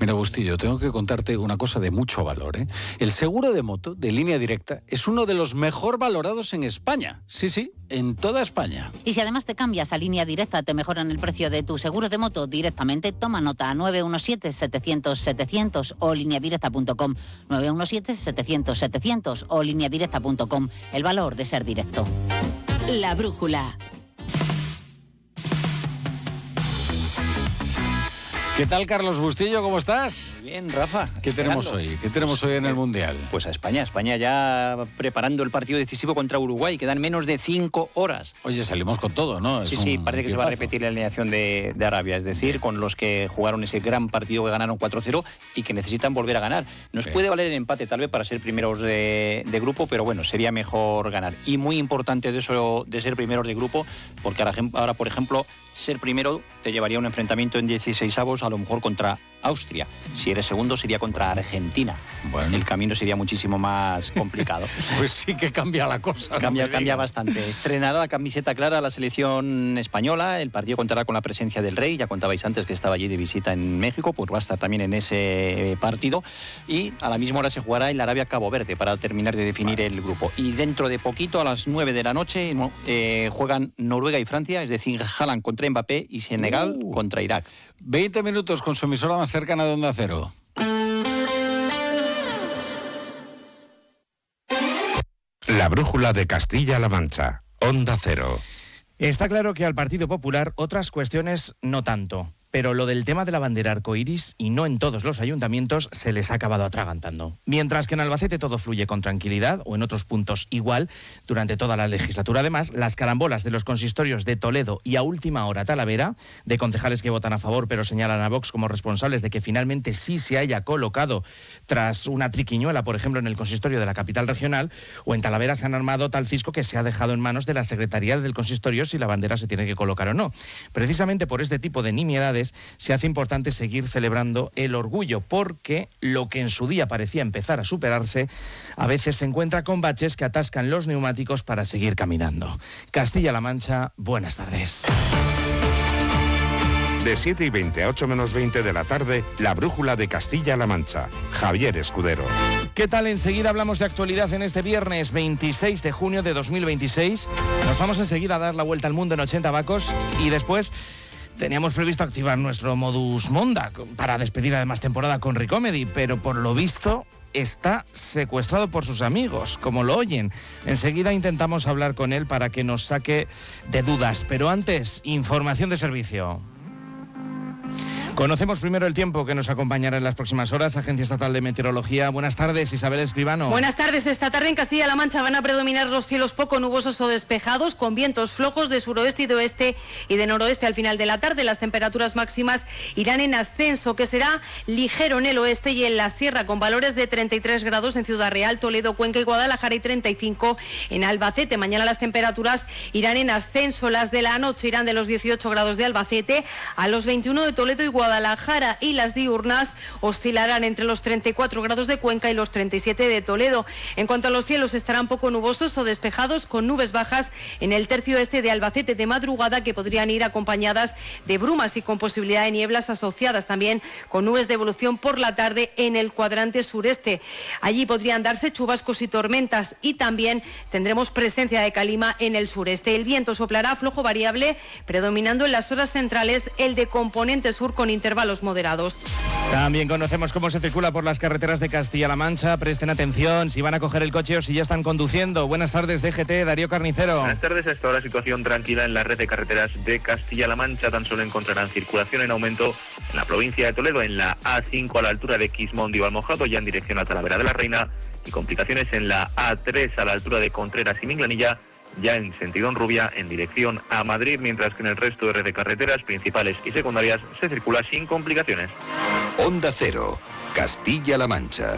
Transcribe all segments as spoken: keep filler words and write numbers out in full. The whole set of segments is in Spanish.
Mira, Bustillo, tengo que contarte una cosa de mucho valor, ¿eh? El seguro de moto de Línea Directa es uno de los mejor valorados en España. Sí, sí, en toda España. Y si además te cambias a Línea Directa, te mejoran el precio de tu seguro de moto directamente. Toma nota a nueve uno siete, setecientos, setecientos o lineadirecta punto com. nueve uno siete, setecientos, setecientos o lineadirecta punto com. El valor de ser directo. La brújula. ¿Qué tal, Carlos Bustillo? ¿Cómo estás? Bien, Rafa. ¿Qué tenemos hoy? ¿Qué tenemos hoy en el Mundial? Pues a España. España ya preparando el partido decisivo contra Uruguay. Quedan menos de cinco horas. Oye, salimos con todo, ¿no? Sí, es sí, un parece que equipazo. se va a repetir la alineación de, de Arabia. Es decir, con los que jugaron ese gran partido que ganaron cuatro cero y que necesitan volver a ganar. Nos Bien. puede valer el empate tal vez para ser primeros de, de grupo, pero bueno, sería mejor ganar. Y muy importante de eso de ser primeros de grupo, porque ahora, ahora por ejemplo, ser primero te llevaría a un enfrentamiento en dieciseisavos a lo mejor contra Austria. Si eres segundo sería contra Argentina. Bueno. El camino sería muchísimo más complicado. Pues sí que cambia la cosa. Cambia, no cambia digas. bastante. Estrenará la camiseta clara la selección española. El partido contará con la presencia del Rey. Ya contabais antes que estaba allí de visita en México, pues va a estar también en ese partido. Y a la misma hora se jugará en la Arabia-Cabo Verde para terminar de definir vale. el grupo. Y dentro de poquito, a las nueve de la noche, eh, juegan Noruega y Francia, es decir, Haaland contra Mbappé y Senegal uh. contra Irak. veinte minutos con su emisora más cercana de Onda Cero. La brújula de Castilla-La Mancha, Onda Cero. Está claro que al Partido Popular otras cuestiones no tanto, pero lo del tema de la bandera arcoíris, y no en todos los ayuntamientos, se les ha acabado atragantando. Mientras que en Albacete todo fluye con tranquilidad, o en otros puntos igual, durante toda la legislatura además, las carambolas de los consistorios de Toledo y a última hora Talavera, de concejales que votan a favor pero señalan a Vox como responsables de que finalmente sí se haya colocado tras una triquiñuela, por ejemplo, en el consistorio de la capital regional, o en Talavera se han armado tal cisco que se ha dejado en manos de la secretaría del consistorio si la bandera se tiene que colocar o no. Precisamente por este tipo de nimiedades se hace importante seguir celebrando el orgullo, porque lo que en su día parecía empezar a superarse, a veces se encuentra con baches que atascan los neumáticos para seguir caminando. Castilla-La Mancha, buenas tardes. De siete y veinte a ocho menos veinte de la tarde, la brújula de Castilla-La Mancha. Javier Escudero. ¿Qué tal? Enseguida hablamos de actualidad en este viernes veintiséis de junio de dos mil veintiséis. Nos vamos enseguida a dar la vuelta al mundo en ochenta vacos y después teníamos previsto activar nuestro modus Monda para despedir además temporada con Recomedy, pero por lo visto está secuestrado por sus amigos, como lo oyen. Enseguida intentamos hablar con él para que nos saque de dudas, pero antes, información de servicio. Conocemos primero el tiempo que nos acompañará en las próximas horas. Agencia Estatal de Meteorología. Buenas tardes, Isabel Escribano. Buenas tardes. Esta tarde en Castilla-La Mancha van a predominar los cielos poco nubosos o despejados, con vientos flojos de suroeste y de oeste y de noroeste al final de la tarde. Las temperaturas máximas irán en ascenso, que será ligero en el oeste y en la sierra, con valores de treinta y tres grados en Ciudad Real, Toledo, Cuenca y Guadalajara, y treinta y cinco en Albacete. Mañana las temperaturas irán en ascenso. Las de la noche irán de los dieciocho grados de Albacete a los veintiuno de Toledo y Guadalajara, y las diurnas oscilarán entre los treinta y cuatro grados de Cuenca y los treinta y siete de Toledo. En cuanto a los cielos, estarán poco nubosos o despejados, con nubes bajas en el tercio este de Albacete de madrugada, que podrían ir acompañadas de brumas y con posibilidad de nieblas asociadas, también con nubes de evolución por la tarde en el cuadrante sureste. Allí podrían darse chubascos y tormentas, y también tendremos presencia de calima en el sureste. El viento soplará flojo variable, predominando en las horas centrales el de componente sur con intervalos moderados. También conocemos cómo se circula por las carreteras de Castilla-La Mancha. Presten atención si van a coger el coche o si ya están conduciendo. Buenas tardes, D G T, Darío Carnicero. Buenas tardes. Hasta ahora situación tranquila en la red de carreteras de Castilla-La Mancha. Tan solo encontrarán circulación en aumento en la provincia de Toledo, en la A cinco a la altura de Quismondo y Valmojado, ya en dirección a Talavera de la Reina, y complicaciones en la A tres a la altura de Contreras y Minglanilla, ya en sentido Honrubia, en dirección a Madrid, mientras que en el resto de red de carreteras principales y secundarias se circula sin complicaciones. Onda Cero, Castilla-La Mancha.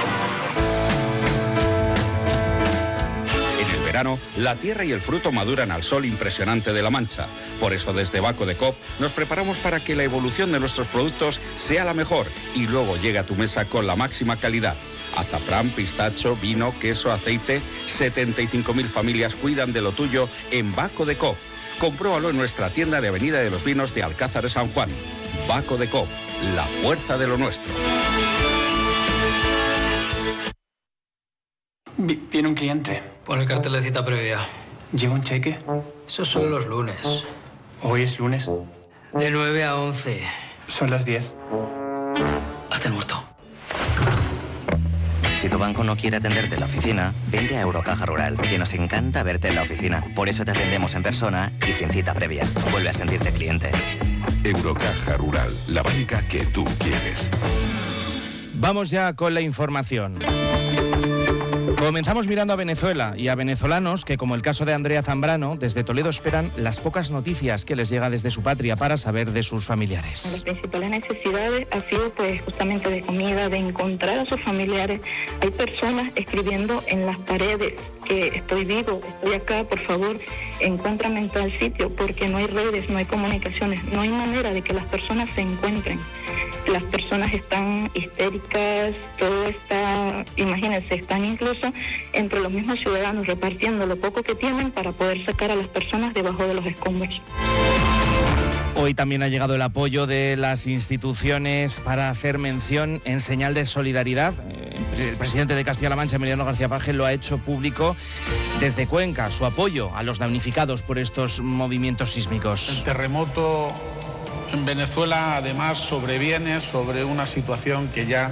En el verano, la tierra y el fruto maduran al sol impresionante de La Mancha. Por eso desde Baco de Coop nos preparamos para que la evolución de nuestros productos sea la mejor y luego llegue a tu mesa con la máxima calidad. Azafrán, pistacho, vino, queso, aceite. setenta y cinco mil familias cuidan de lo tuyo en Baco de Coop. Compruébalo en nuestra tienda de Avenida de los Vinos de Alcázar de San Juan. Baco de Coop, la fuerza de lo nuestro. Viene un cliente. Pon el cartel de cita previa. ¿Lleva un cheque? Eso son los lunes. ¿Hoy es lunes? De nueve a once. Son las diez. Haz el muerto. Si tu banco no quiere atenderte en la oficina, vente a Eurocaja Rural, que nos encanta verte en la oficina. Por eso te atendemos en persona y sin cita previa. Vuelve a sentirte cliente. Eurocaja Rural, la banca que tú quieres. Vamos ya con la información. Comenzamos mirando a Venezuela y a venezolanos que, como el caso de Andrea Zambrano, desde Toledo esperan las pocas noticias que les llega desde su patria para saber de sus familiares. Las principales necesidades ha sido pues justamente de comida, de encontrar a sus familiares. Hay personas escribiendo en las paredes que estoy vivo, estoy acá, por favor, encuéntrame en tal sitio, porque no hay redes, no hay comunicaciones, no hay manera de que las personas se encuentren. Las personas están histéricas, todo está, imagínense, están incluso entre los mismos ciudadanos repartiendo lo poco que tienen para poder sacar a las personas debajo de los escombros. Hoy también ha llegado el apoyo de las instituciones para hacer mención en señal de solidaridad. El presidente de Castilla-La Mancha, Emiliano García Paje, lo ha hecho público desde Cuenca, su apoyo a los damnificados por estos movimientos sísmicos. El terremoto en Venezuela además sobreviene sobre una situación que ya,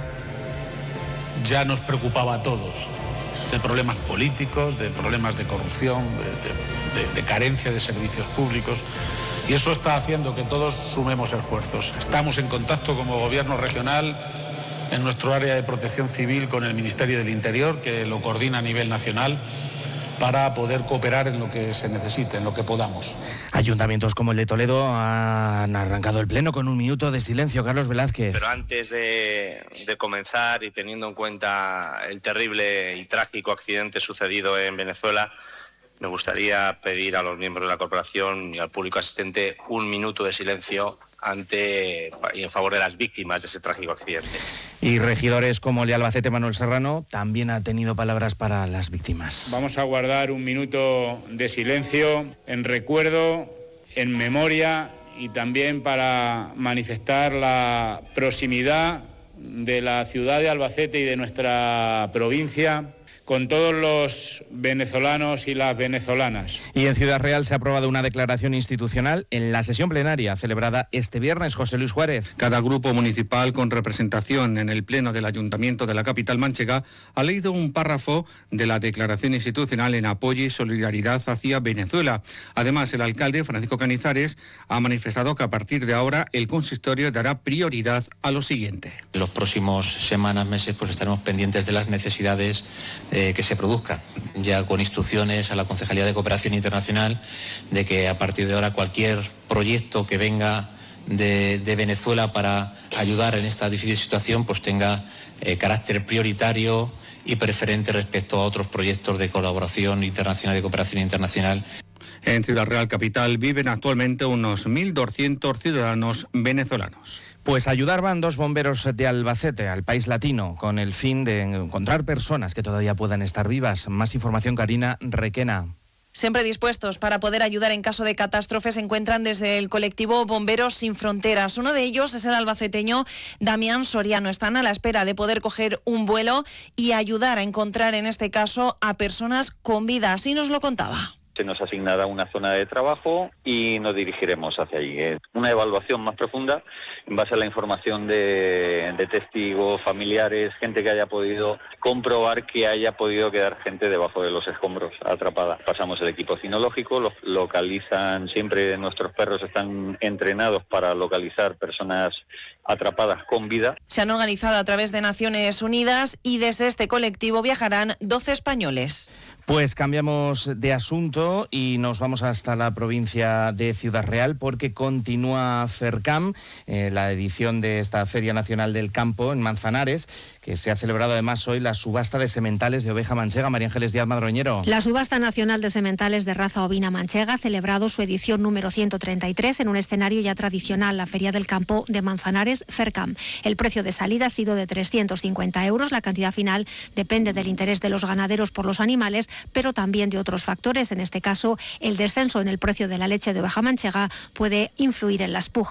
ya nos preocupaba a todos, de problemas políticos, de problemas de corrupción, de, de, de, de carencia de servicios públicos, y eso está haciendo que todos sumemos esfuerzos. Estamos en contacto como gobierno regional en nuestro área de protección civil con el Ministerio del Interior, que lo coordina a nivel nacional, para poder cooperar en lo que se necesite, en lo que podamos. Ayuntamientos como el de Toledo han arrancado el pleno con un minuto de silencio. Carlos Velázquez. Pero antes de, de comenzar y teniendo en cuenta el terrible y trágico accidente sucedido en Venezuela, me gustaría pedir a los miembros de la corporación y al público asistente un minuto de silencio ante y en favor de las víctimas de ese trágico accidente. Y regidores como el de Albacete, Manuel Serrano, también ha tenido palabras para las víctimas. Vamos a guardar un minuto de silencio en recuerdo, en memoria y también para manifestar la proximidad de la ciudad de Albacete y de nuestra provincia con todos los venezolanos y las venezolanas. Y en Ciudad Real se ha aprobado una declaración institucional en la sesión plenaria celebrada este viernes. José Luis Juárez. Cada grupo municipal con representación en el Pleno del Ayuntamiento de la capital manchega ha leído un párrafo de la declaración institucional en apoyo y solidaridad hacia Venezuela. Además, el alcalde Francisco Canizares ha manifestado que a partir de ahora el consistorio dará prioridad a lo siguiente. En los próximos semanas, meses, pues estaremos pendientes de las necesidades Eh, que se produzcan, ya con instrucciones a la Concejalía de Cooperación Internacional de que a partir de ahora cualquier proyecto que venga de, de Venezuela para ayudar en esta difícil situación pues tenga eh, carácter prioritario y preferente respecto a otros proyectos de colaboración internacional, de cooperación internacional. En Ciudad Real Capital viven actualmente unos mil doscientos ciudadanos venezolanos. Pues ayudar van dos bomberos de Albacete al país latino con el fin de encontrar personas que todavía puedan estar vivas. Más información, Karina Requena. Siempre dispuestos para poder ayudar en caso de catástrofe se encuentran desde el colectivo Bomberos Sin Fronteras. Uno de ellos es el albaceteño Damián Soriano. Están a la espera de poder coger un vuelo y ayudar a encontrar en este caso a personas con vida. Así nos lo contaba. Se nos asignará una zona de trabajo y nos dirigiremos hacia allí. Es una evaluación más profunda en base a la información de, de testigos, familiares, gente que haya podido comprobar que haya podido quedar gente debajo de los escombros atrapada. Pasamos el equipo cinológico, los localizan, siempre nuestros perros están entrenados para localizar personas atrapadas con vida. Se han organizado a través de Naciones Unidas y desde este colectivo viajarán doce españoles. Pues cambiamos de asunto y nos vamos hasta la provincia de Ciudad Real porque continúa FERCAM, eh, la edición de esta Feria Nacional del Campo en Manzanares, que se ha celebrado además hoy la subasta de sementales de oveja manchega. María Ángeles Díaz Madroñero. La subasta nacional de sementales de raza ovina manchega ha celebrado su edición número ciento treinta y tres en un escenario ya tradicional, la Feria del Campo de Manzanares, FERCAM. El precio de salida ha sido de trescientos cincuenta euros. La cantidad final depende del interés de los ganaderos por los animales, pero también de otros factores. En este caso, el descenso en el precio de la leche de oveja manchega puede influir en las pujas.